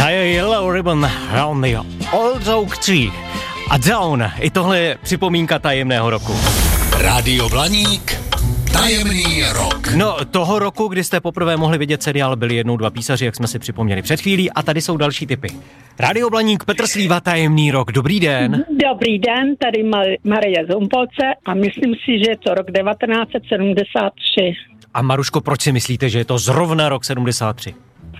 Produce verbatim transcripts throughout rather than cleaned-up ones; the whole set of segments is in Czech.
A je Yellow Ribbon Round the Old Oak Tree. A Down, i tohle je připomínka tajemného roku. Rádio Blaník, tajemný rok. No, toho roku, kdy jste poprvé mohli vidět seriál Byli jednou dva písaři, jak jsme si připomněli před chvílí, a tady jsou další tipy. Rádio Blaník, Petr Slíva, tajemný rok. Dobrý den. Dobrý den, tady Marie Zumpolce a myslím si, že je to rok devatenáct set sedmdesát tři. A Maruško, proč si myslíte, že je to zrovna rok sedmdesát tři?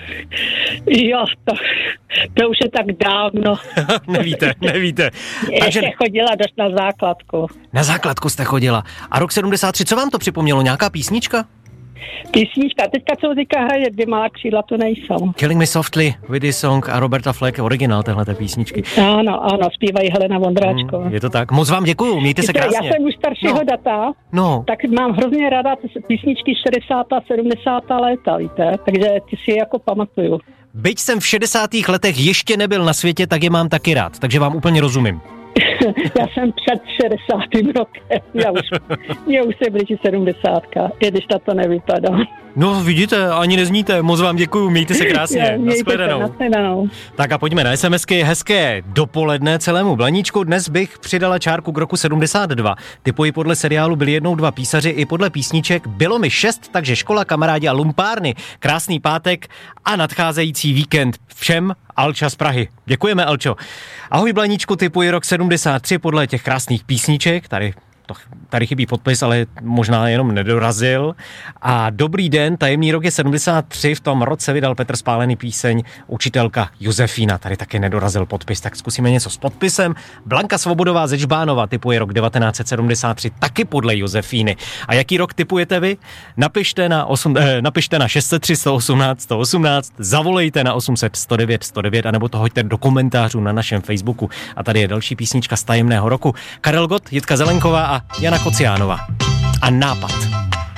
Jo, to, to už je tak dávno. nevíte, nevíte. Takže ještě chodila dost na základku. Na základku jste chodila. A rok sedmdesát tři, co vám to připomnělo? Nějaká písnička? Písnička, teďka co teďka hraje, Dvě malá křídla, to nejsou. Killing Me Softly, Widdy Song a Roberta Fleck, originál téhleté písničky. Ano, ano, zpívají Helena Vondráčková. Hmm, je to tak. Moc vám děkuju, mějte se krásně. Já jsem už staršího no. data, no. tak mám hrozně ráda písničky šedesátá sedmdesátá léta, víte, takže ty si je jako pamatuju. Byť jsem v šedesátých letech ještě nebyl na světě, tak je mám taky rád, takže vám úplně rozumím. Já jsem před šedesátým rokem, já už, já už se blíží sedmdesátka, i když to nevypadá. No vidíte, ani nezníte, moc vám děkuju, mějte se krásně, nashledanou. nashledanou. Tak a pojďme na SMSky, hezké dopoledne celému Blaníčku. Dnes bych přidala čárku k roku sedmdesát dva. Typuji podle seriálu Byli jednou dva písaři i podle písniček. Bylo mi šest, takže škola, kamarádi a lumpárny. Krásný pátek a nadcházející víkend všem. Alča z Prahy. Děkujeme, Alčo. Ahoj Blaníčku, typuji rok sedmdesát tři podle těch krásných písniček. Tady To, tady chybí podpis, ale možná jenom nedorazil. A dobrý den, tajemný rok je sedmdesát tři, v tom roce vydal Petr Spálený píseň Učitelka Josefína. Tady taky nedorazil podpis, tak zkusíme něco s podpisem. Blanka Svobodová ze Žbánova typuje rok devatenáct set sedmdesát tři, taky podle Josefíny. A jaký rok typujete vy? Napište na, osm, eh, napište na šest set tři, sto osmnáct, sto osmnáct, zavolejte na osm set, sto devět, sto devět, anebo to hoďte do komentářů na našem Facebooku. A tady je další písnička z tajemného roku. Karel Gott, Jitka Zelenková a Jana Kociánová. A nápad.